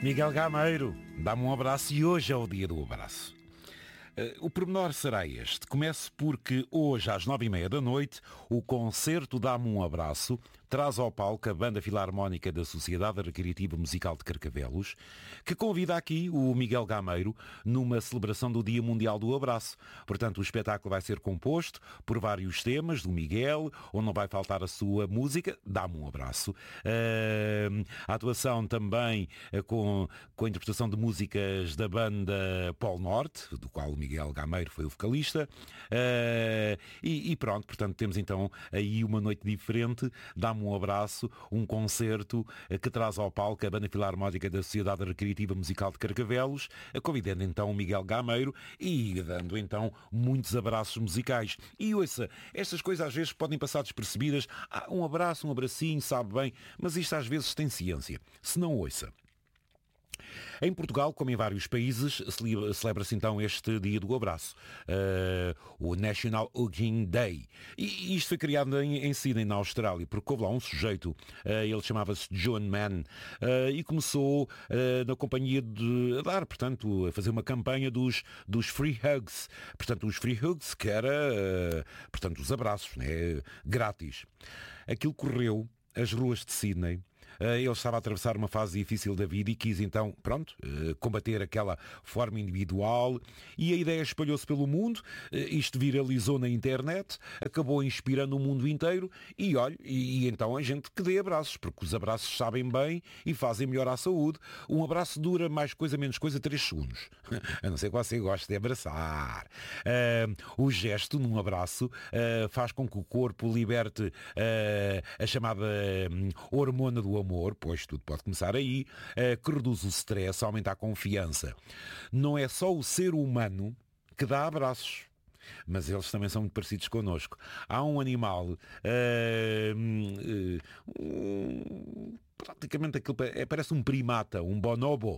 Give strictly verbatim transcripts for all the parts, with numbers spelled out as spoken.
Miguel Gameiro, dá-me um abraço e hoje é o dia do abraço. Uh, o pormenor será este. Comece porque hoje, às nove e meia da noite, o concerto Dá-me um Abraço traz ao palco a Banda Filarmónica da Sociedade Recreativa Musical de Carcavelos, que convida aqui o Miguel Gameiro numa celebração do Dia Mundial do Abraço. Portanto, o espetáculo vai ser composto por vários temas do Miguel, onde não vai faltar a sua música, Dá-me um Abraço. Uh, a atuação também uh, com, com a interpretação de músicas da banda Polo Norte, do qual o Miguel Gameiro foi o vocalista. Uh, e, e pronto, portanto, temos então aí uma noite diferente, Dá-me um Abraço, um concerto que traz ao palco a Banda Filarmónica da Sociedade Recreativa Musical de Carcavelos, convidando então o Miguel Gameiro e dando então muitos abraços musicais. E ouça, estas coisas às vezes podem passar despercebidas. Ah, um abraço, um abracinho, sabe bem, mas isto às vezes tem ciência. Se não, ouça. Em Portugal, como em vários países, celebra-se então este Dia do Abraço, uh, o National Hugging Day. E isto foi criado em, em Sydney, na Austrália, porque houve lá um sujeito, uh, ele chamava-se John Mann, uh, e começou uh, na companhia de a dar, portanto, a fazer uma campanha dos, dos free hugs. Portanto, os free hugs, que era, uh, portanto, os abraços, né, grátis. Aquilo correu as ruas de Sydney. Ele estava a atravessar uma fase difícil da vida e quis então, pronto, combater aquela forma individual, e a ideia espalhou-se pelo mundo, isto viralizou na internet, acabou inspirando o mundo inteiro e olha, e, e então a gente que dê abraços, porque os abraços sabem bem e fazem melhor à saúde. Um abraço dura mais coisa menos coisa três segundos, a não ser que você goste de abraçar. Uh, o gesto num abraço uh, faz com que o corpo liberte uh, a chamada um, hormona do amor, pois tudo pode começar aí, que reduz o stress, aumenta a confiança. Não é só o ser humano que dá abraços, mas eles também são muito parecidos connosco. Há um animal, uh, uh, uh, praticamente aquilo é, parece um primata, um bonobo,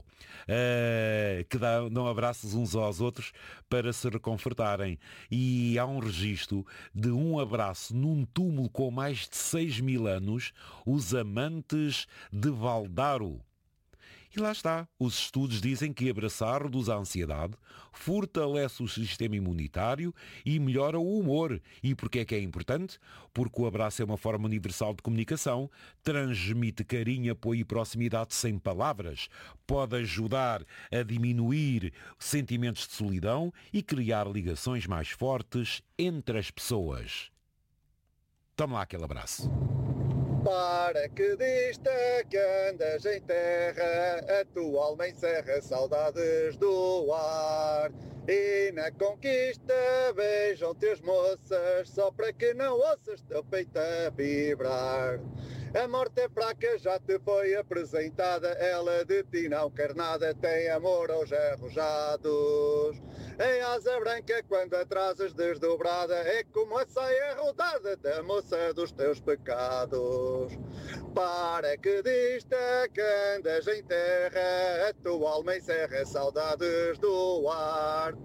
uh, que dá, dão abraços uns aos outros para se reconfortarem. E há um registro de um abraço num túmulo com mais de seis mil anos, os amantes de Valdaro. E lá está. Os estudos dizem que abraçar reduz a ansiedade, fortalece o sistema imunitário e melhora o humor. E porquê é que é importante? Porque o abraço é uma forma universal de comunicação, transmite carinho, apoio e proximidade sem palavras, pode ajudar a diminuir sentimentos de solidão e criar ligações mais fortes entre as pessoas. Toma lá aquele abraço. Para que dista que andas em terra, a tua alma encerra saudades do ar. E na conquista beijam-te as moças, só para que não ouças teu peito a vibrar. A morte é fraca, já te foi apresentada, ela de ti não quer nada, tem amor aos arrojados. Em asa branca, quando atrasas desdobrada, é como a saia rodada da moça dos teus pecados. Para que dista que andas em terra, a tua alma encerra saudades do ar.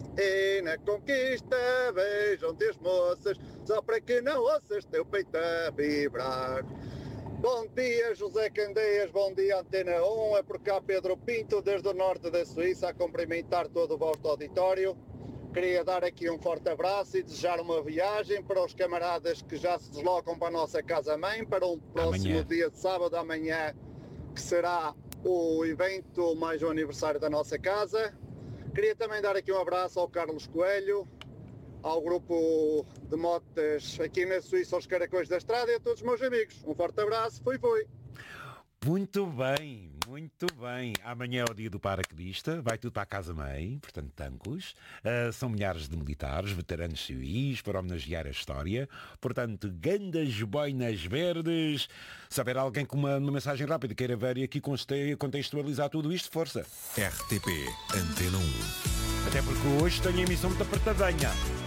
E na conquista beijam-te as moças, só para que não ouças teu peito a vibrar. Bom dia, José Candeias, bom dia, Antena um, é por cá Pedro Pinto, desde o norte da Suíça, a cumprimentar todo o vosso auditório. Queria dar aqui um forte abraço e desejar uma viagem para os camaradas que já se deslocam para a nossa casa-mãe, para um próximo amanhã. Dia de sábado, amanhã, que será o evento mais o aniversário da nossa casa. Queria também dar aqui um abraço ao Carlos Coelho, ao grupo de motas aqui na Suíça, aos Caracóis da Estrada e a todos os meus amigos. Um forte abraço, fui, fui. Muito bem, muito bem. Amanhã é o dia do paraquedista, vai tudo para a casa-mãe, portanto, Tancos. Uh, são milhares de militares, veteranos civis, para homenagear a história. Portanto, grandes boinas verdes. Se houver alguém com uma, uma mensagem rápida queira ver e aqui contextualizar tudo isto, força. R T P Antena um. Até porque hoje tenho a emissão muito apertadinha.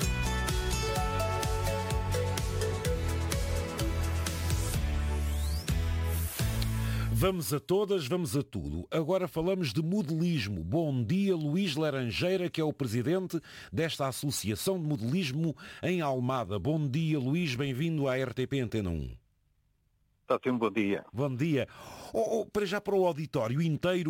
Vamos a todas, vamos a tudo. Agora falamos de modelismo. Bom dia, Luís Laranjeira, que é o presidente desta Associação de Modelismo em Almada. Bom dia, Luís, bem-vindo à R T P Antena um. Está sim, bom dia. Bom dia. Oh, oh, para já para o auditório inteiro,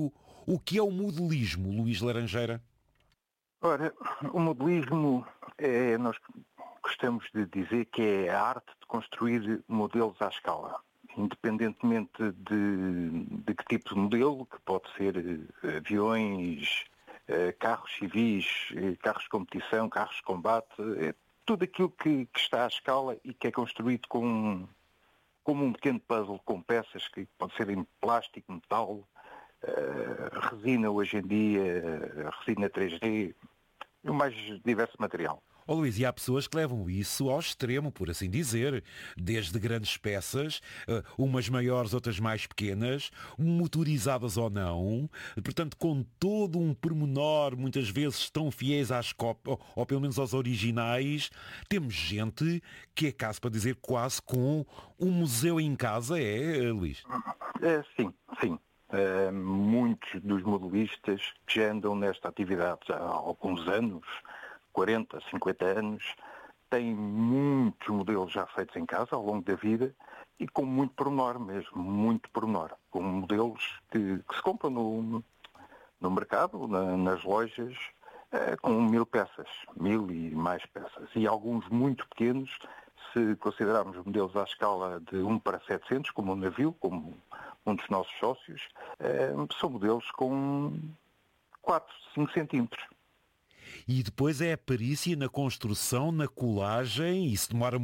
O que é o modelismo, Luís Laranjeira? Ora, o modelismo, é, nós gostamos de dizer que é a arte de construir modelos à escala, independentemente de, de que tipo de modelo, que pode ser eh, aviões, eh, carros civis, eh, carros de competição, carros de combate, é tudo aquilo que, que está à escala e que é construído com, como um pequeno puzzle com peças que pode ser em plástico, metal, eh, resina hoje em dia, resina três D, e o mais diverso material. Oh, Luís, e há pessoas que levam isso ao extremo, por assim dizer, desde grandes peças, umas maiores, outras mais pequenas, motorizadas ou não, portanto com todo um pormenor, muitas vezes tão fiéis às cópias, ou, ou pelo menos aos originais. Temos gente que é caso para dizer quase com um museu em casa, é, Luís? É, sim, sim. Uh, muitos dos modelistas que já andam nesta atividade há alguns anos, quarenta, cinquenta anos, têm muitos modelos já feitos em casa ao longo da vida e com muito pormenor mesmo, muito pormenor. Com modelos que, que se compram no, no mercado, na, nas lojas, uh, com mil peças, mil e mais peças. E alguns muito pequenos, se considerarmos modelos à escala de um para setecentos, como um navio, como um dos nossos sócios, são modelos com quatro, cinco centímetros. E depois é a perícia na construção, na colagem, isso demora